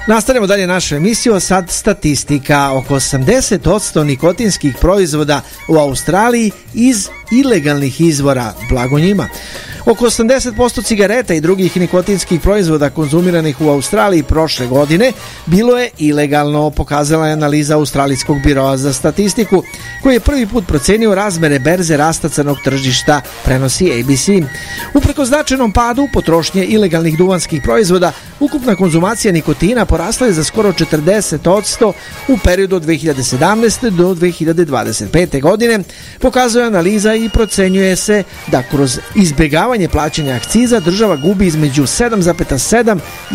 Nastavljamo dalje našu emisiju, sad statistika. Oko 80% nikotinskih proizvoda u Australiji iz ilegalnih izvora, blago njima. Oko 80% cigareta i drugih nikotinskih proizvoda konzumiranih u Australiji prošle godine bilo je ilegalno, pokazala je analiza Australijskog biroa za statistiku, koji je prvi put procenio razmere berze rasta crnog tržišta, prenosi ABC. Upreko značajnom padu potrošnje ilegalnih duvanskih proizvoda, ukupna konzumacija nikotina porasla je za skoro 40% u periodu od 2017. do 2025. godine, pokazuje analiza i procenjuje se da kroz izbjegavanje plaćanja akciza država gubi između 7,7 i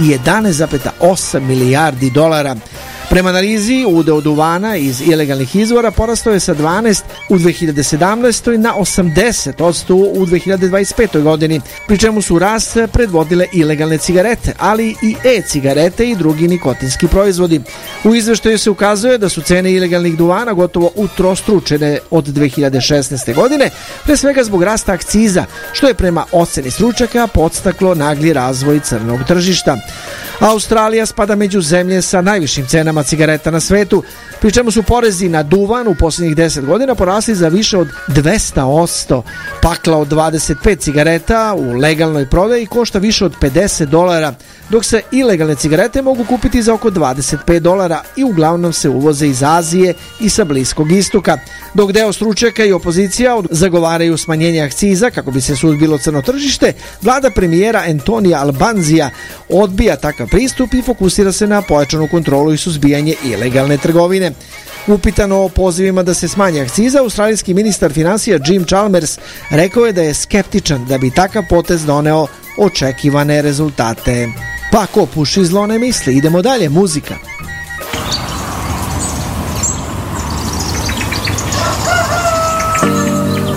11,8 milijardi dolara. Prema analizi, udeo duvana iz ilegalnih izvora porastao je sa 12 u 2017. na 80% u 2025. godini, pri čemu su rast predvodile ilegalne cigarete, ali i e-cigarete i drugi nikotinski proizvodi. U izveštaju se ukazuje da su cene ilegalnih duvana gotovo utrostručene od 2016. godine, pre svega zbog rasta akciza, što je prema oceni stručnjaka podstaklo nagli razvoj crnog tržišta. Australija spada među zemlje sa najvišim cenama cigareta na svetu, pri čemu su porezi na duvan u posljednjih 10 godina porasli za više od 200%. Pakla od 25 cigareta u legalnoj prodaji košta više od $50, dok se ilegalne cigarete mogu kupiti za oko $25 i uglavnom se uvoze iz Azije i sa Bliskog istoka. Dok deo stručnjaka i opozicija zagovaraju smanjenje akciza kako bi se suzbilo crno tržište, vlada premijera Antonija Albanzija odbija takav pristup i fokusira se na pojačanu kontrolu i suzbijanje ilegalne trgovine. Upitano o pozivima da se smanji akciza, australijski ministar financija Jim Chalmers rekao je da je skeptičan da bi takav potez doneo očekivane rezultate. Pa ko puši zlo ne misli, idemo dalje, muzika.